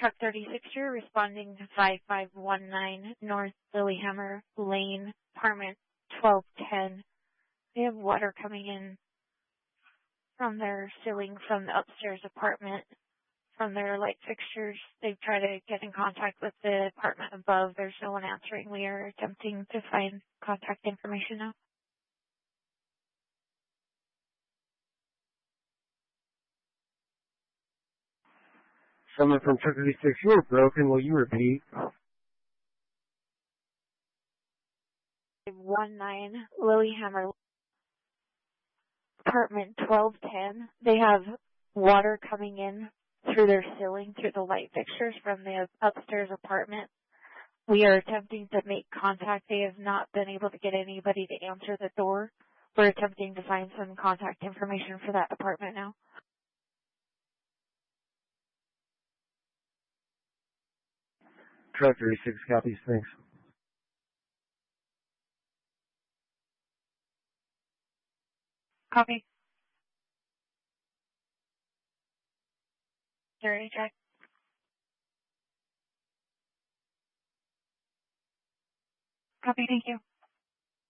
Truck 36, you're responding to 5519 North Lilyhammer Lane, apartment 1210. They have water coming in from their ceiling from the upstairs apartment, from their light fixtures. They've tried to get in contact with the apartment above. There's no one answering. We are attempting to find contact information now. Someone from Truck 36, you were broken. Will you repeat? 19 Lilyhammer, apartment 1210. They have water coming in through their ceiling, through the light fixtures from the upstairs apartment. We are attempting to make contact. They have not been able to get anybody to answer the door. We're attempting to find some contact information for that apartment now. Truck 36 copies, thanks. Copy. Security check. Copy, thank you.